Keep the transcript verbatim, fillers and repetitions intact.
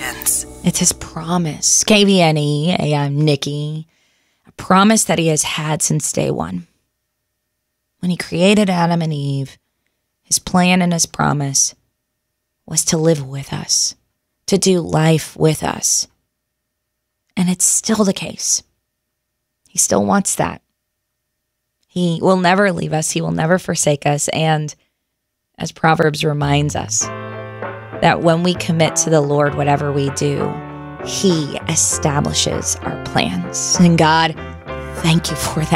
guidance. It's his promise. K V N E, hey, I'm Nikki. A promise that he has had since day one. When he created Adam and Eve, his plan and his promise was to live with us, to do life with us. And it's still the case. He still wants that. He will never leave us. He will never forsake us. And as Proverbs reminds us, that when we commit to the Lord, whatever we do, he establishes our plans. And God, thank you for that.